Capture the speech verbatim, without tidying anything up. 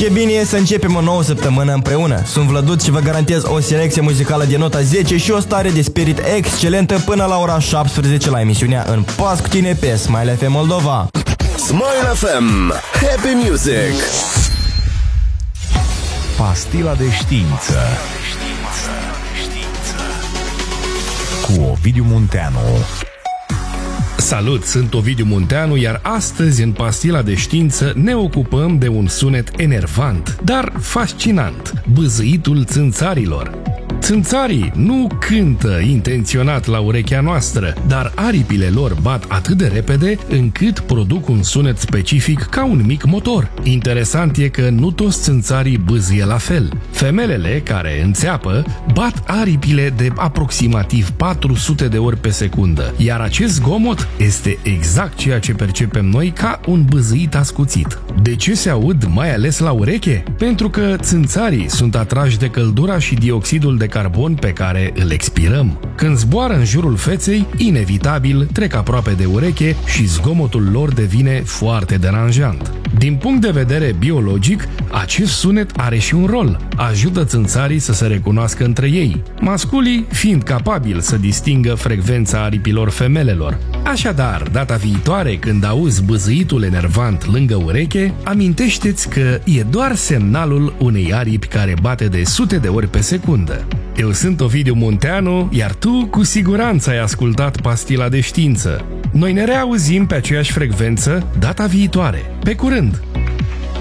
Ce bine e să începem o nouă săptămână împreună. Sunt Vlăduț și vă garantez o selecție muzicală de nota zece și o stare de spirit excelentă până la ora șaptesprezece la emisiunea În Pas cu tine pe Smile F M Moldova. Smile F M, Happy Music. Pastila de știință cu Ovidiu Munteanu. Salut, sunt Ovidiu Munteanu, iar astăzi în Pastila de știință ne ocupăm de un sunet enervant, dar fascinant, bâzâitul țânțarilor. Țânțarii nu cântă intenționat la urechea noastră, dar aripile lor bat atât de repede încât produc un sunet specific ca un mic motor. Interesant e că nu toți țânțarii bâzâie la fel. Femelele care înțeapă bat aripile de aproximativ patru sute de ori pe secundă, iar acest zgomot este exact ceea ce percepem noi ca un bâzâit ascuțit. De ce se aud mai ales la ureche? Pentru că țânțarii sunt atrași de căldura și dioxidul de carbon pe care îl expirăm. Când zboară în jurul feței, inevitabil trec aproape de ureche și zgomotul lor devine foarte deranjant. Din punct de vedere biologic, acest sunet are și un rol. Ajută țânțarii să se recunoască între ei, masculii fiind capabili să distingă frecvența aripilor femelelor. Așadar, data viitoare când auzi bâzâitul enervant lângă ureche, amintește-ți că e doar semnalul unei aripi care bate de sute de ori pe secundă. Eu sunt Ovidiu Munteanu, iar tu cu siguranță ai ascultat Pastila de știință. Noi ne reauzim pe aceeași frecvență data viitoare. Pe curând!